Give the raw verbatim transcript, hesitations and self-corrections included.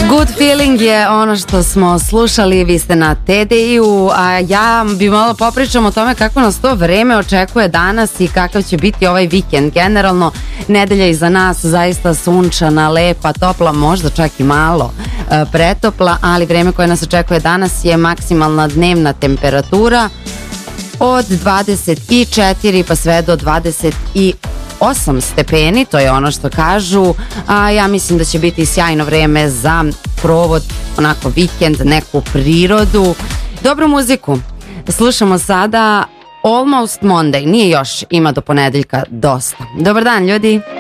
Good feeling je ono što smo slušali, vi ste na T D I-u, a ja bi malo popričam o tome kako nas to vreme očekuje danas i kakav će biti ovaj vikend. Generalno, nedelja iza nas zaista sunčana, lepa, topla, možda čak i malo e, pretopla, ali vreme koje nas očekuje danas je maksimalna dnevna temperatura od dvadeset četiri pa sve do dvadeset osam stepeni, to je ono što kažu, a ja mislim da će biti sjajno vreme za provod, onako vikend, neku prirodu, dobru muziku. Slušamo sada Almost Monday, nije još, ima do ponedeljka dosta. Dobar dan ljudi.